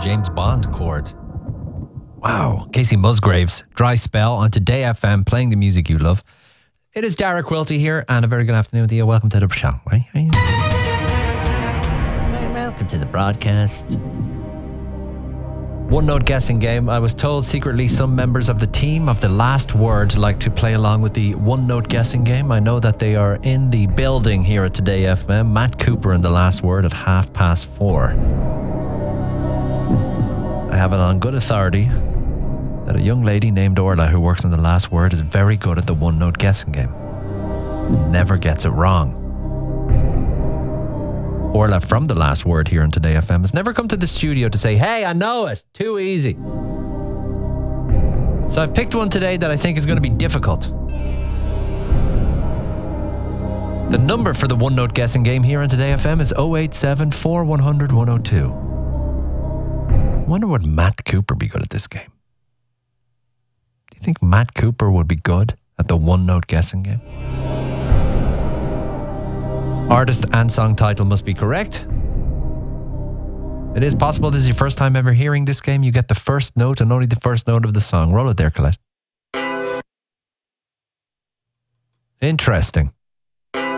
James Bond chord. Wow. Casey Musgraves, Dry Spell on Today FM, playing the music you love. It is Dara Quilty here, and a very good afternoon to you. Welcome to the show. Welcome to the broadcast. One note guessing game. I was told secretly some members of the team of The Last Word like to play along with the one note guessing game. I know that they are in the building here at Today FM. Matt Cooper and The Last Word at 4:30. I have it on good authority that a young lady named Orla who works on The Last Word is very good at the one note guessing game. Never gets it wrong. Orla from The Last Word here on Today FM has never come to the studio to say, hey, I know it, too easy. So I've picked one today that I think is going to be difficult. The number for the one note guessing game here on Today FM is 087 4100 102. I wonder would Matt Cooper be good at this game? Do you think Matt Cooper would be good at the one note guessing game? Artist and song title must be correct. It is possible this is your first time ever hearing this game. You get the first note and only the first note of the song. Roll it there, Colette. Interesting.